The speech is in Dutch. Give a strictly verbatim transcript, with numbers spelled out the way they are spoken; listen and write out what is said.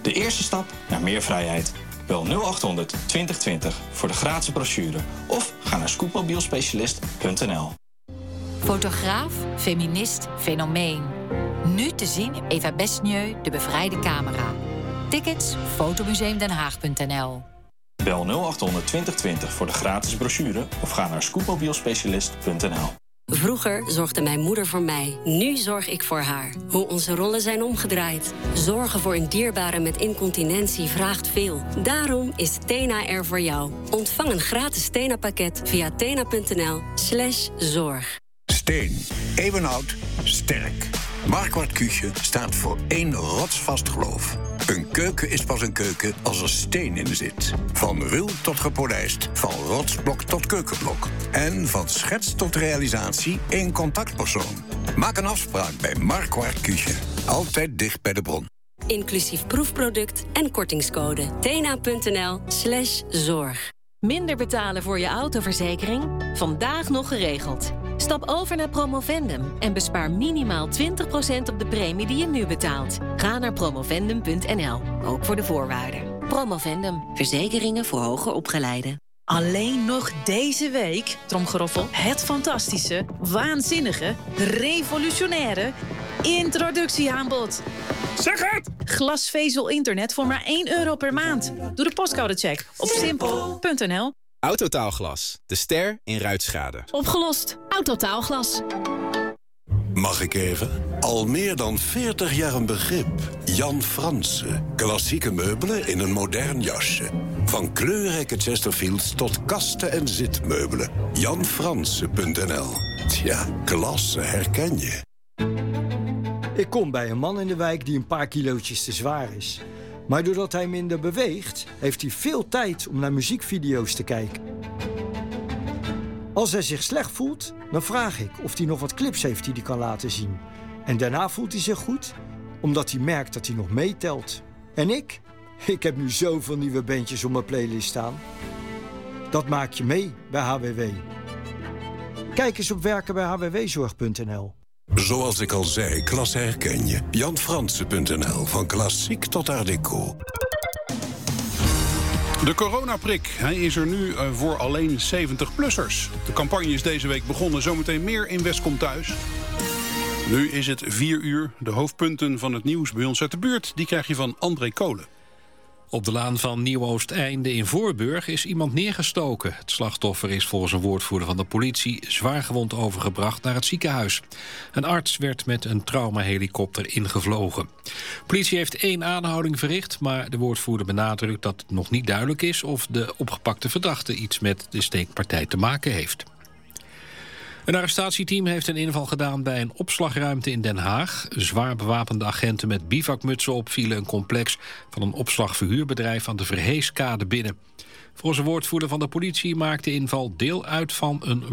De eerste stap naar meer vrijheid. Bel nul achthonderd twintig twintig voor de gratis brochure of ga naar scootmobielspecialist punt n l. Fotograaf, feminist, fenomeen. Nu te zien in Eva Besnieu, de bevrijde camera. Tickets fotomuseumdenhaag punt n l. Bel nul achthonderd twintig twintig voor de gratis brochure of ga naar scootmobielspecialist punt n l. Vroeger zorgde mijn moeder voor mij. Nu zorg ik voor haar. Hoe onze rollen zijn omgedraaid. Zorgen voor een dierbare met incontinentie vraagt veel. Daarom is Tena er voor jou. Ontvang een gratis Tena-pakket via tena punt n l slash zorg. Steen. Eeuwenoud. Sterk. Marquardt Küche staat voor één rotsvast geloof. Een keuken is pas een keuken als er steen in zit. Van ruw tot gepolijst, van rotsblok tot keukenblok. En van schets tot realisatie één contactpersoon. Maak een afspraak bij Marquardt Küche. Altijd dicht bij de bron. Inclusief proefproduct en kortingscode. tena punt n l slash zorg. Minder betalen voor je autoverzekering? Vandaag nog geregeld. Stap over naar Promovendum en bespaar minimaal twintig procent op de premie die je nu betaalt. Ga naar promovendum punt n l, ook voor de voorwaarden. Promovendum, verzekeringen voor hoger opgeleiden. Alleen nog deze week, tromgeroffel, het fantastische, waanzinnige, revolutionaire introductieaanbod. Zeg het! Glasvezel internet voor maar één euro per maand. Doe de postcodecheck op simpel punt n l. Autotaalglas, de ster in ruitschade. Opgelost. Autotaalglas. Mag ik even? Al meer dan veertig jaar een begrip. Jan Fransen. Klassieke meubelen in een modern jasje. Van kleurrijke Chesterfields tot kasten en zitmeubelen. jan fransen punt n l. Tja, klasse herken je. Ik kom bij een man in de wijk die een paar kilootjes te zwaar is. Maar doordat hij minder beweegt, heeft hij veel tijd om naar muziekvideo's te kijken. Als hij zich slecht voelt, dan vraag ik of hij nog wat clips heeft die hij kan laten zien. En daarna voelt hij zich goed, omdat hij merkt dat hij nog meetelt. En ik? Ik heb nu zoveel nieuwe bandjes op mijn playlist staan. Dat maak je mee bij H W W. Kijk eens op werken bij h w w zorg punt n l. Zoals ik al zei, klasse herken je. jan fransen punt n l, van klassiek tot art déco. De coronaprik, hij is er nu voor alleen zeventig-plussers. De campagne is deze week begonnen, zometeen meer in Westcom Thuis. Nu is het vier uur. De hoofdpunten van het nieuws bij ons uit de buurt, die krijg je van André Kolen. Op de laan van Nieuw-Oosteinde in Voorburg is iemand neergestoken. Het slachtoffer is volgens een woordvoerder van de politie zwaargewond overgebracht naar het ziekenhuis. Een arts werd met een traumahelikopter ingevlogen. Politie heeft één aanhouding verricht, maar de woordvoerder benadrukt dat het nog niet duidelijk is of de opgepakte verdachte iets met de steekpartij te maken heeft. Een arrestatieteam heeft een inval gedaan bij een opslagruimte in Den Haag. Zwaar bewapende agenten met bivakmutsen op vielen een complex van een opslagverhuurbedrijf aan de Verheeskade binnen. Volgens een woordvoerder van de politie maakt de inval deel uit van een